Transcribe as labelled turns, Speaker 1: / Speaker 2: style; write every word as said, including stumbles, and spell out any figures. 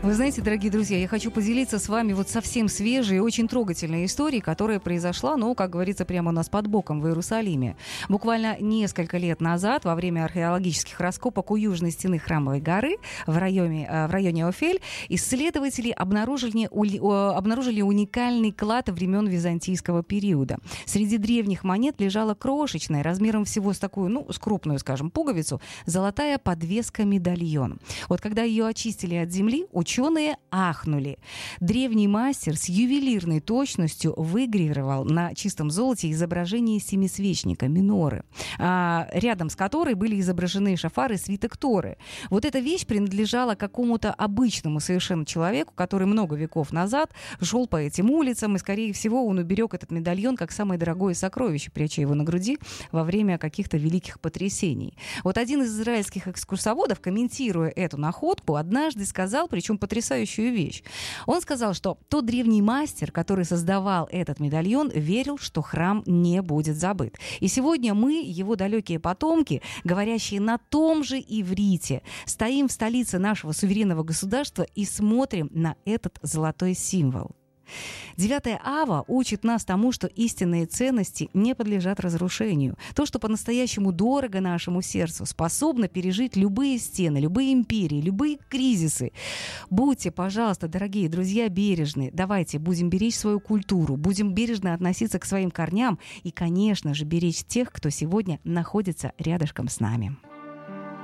Speaker 1: Вы знаете, дорогие друзья, я хочу поделиться с вами вот совсем свежей и очень трогательной историей, которая произошла, ну, как говорится, прямо у нас под боком в Иерусалиме. Буквально несколько лет назад, во время археологических раскопок у южной стены Храмовой горы в районе, в районе Офель, исследователи обнаружили, обнаружили уникальный клад времен византийского периода. Среди древних монет лежала крошечная, размером всего с такую, ну, с крупную, скажем, пуговицу, золотая подвеска-медальон. Вот когда ее очистили от земли, ученые ахнули. Древний мастер с ювелирной точностью выгравировал на чистом золоте изображение семисвечника, миноры, а, рядом с которой были изображены шафары, свиток Торы. Вот эта вещь принадлежала какому-то обычному совершенно человеку, который много веков назад шел по этим улицам, и, скорее всего, он уберег этот медальон как самое дорогое сокровище, пряча его на груди во время каких-то великих потрясений. Вот один из израильских экскурсоводов, комментируя эту находку, однажды сказал, причем потрясающую вещь. Он сказал, что тот древний мастер, который создавал этот медальон, верил, что храм не будет забыт. И сегодня мы, его далекие потомки, говорящие на том же иврите, стоим в столице нашего суверенного государства и смотрим на этот золотой символ. девятое ава учит нас тому, что истинные ценности не подлежат разрушению. То, что по-настоящему дорого нашему сердцу, способно пережить любые стены, любые империи, любые кризисы. Будьте, пожалуйста, дорогие друзья, бережны. Давайте будем беречь свою культуру, будем бережно относиться к своим корням и, конечно же, беречь тех, кто сегодня находится рядышком с нами.